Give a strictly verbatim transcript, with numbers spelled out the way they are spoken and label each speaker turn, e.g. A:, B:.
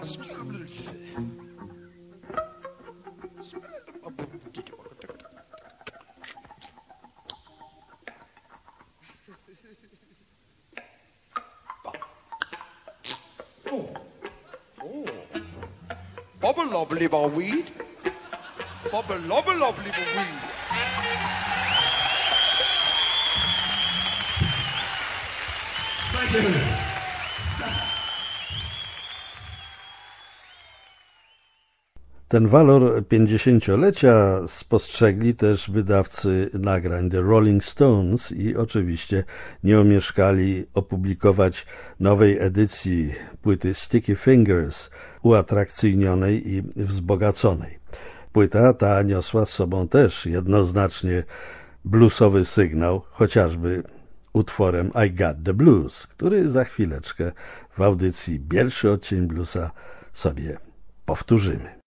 A: Bubble lovely weed. Bubble lobble lovely weed.
B: Ten walor pięćdziesięciolecia spostrzegli też wydawcy nagrań The Rolling Stones i oczywiście nie omieszkali opublikować nowej edycji płyty Sticky Fingers, uatrakcyjnionej i wzbogaconej. Płyta ta niosła z sobą też jednoznacznie bluesowy sygnał, chociażby utworem I Got the Blues, który za chwileczkę w audycji Bielszy odcień bluesa sobie powtórzymy.